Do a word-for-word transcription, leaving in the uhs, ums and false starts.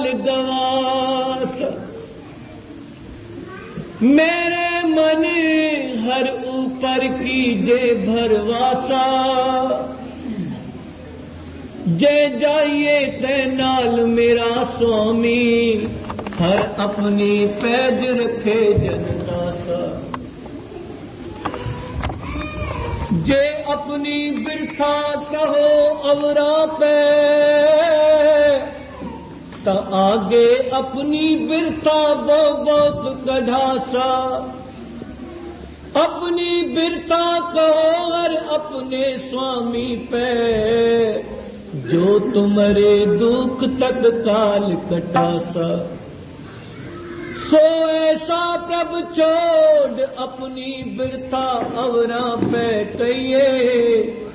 गवास। मेरे मन हर ऊपर कीजे भरवासा, जय जाइए ते नाल मेरा स्वामी, हर अपनी पैज रखे जनदासा। जे अपनी बिरथा कहो अवरा पे, ता आगे अपनी बिरथा बो बहुत कढ़ासा। अपनी बिरथा कहो हर अपने स्वामी पे, जो तुम्हारे दुख तक काल कटासा। सो ऐसा प्रभ छोड़ अपनी बिरथा अवरा पे कहिए,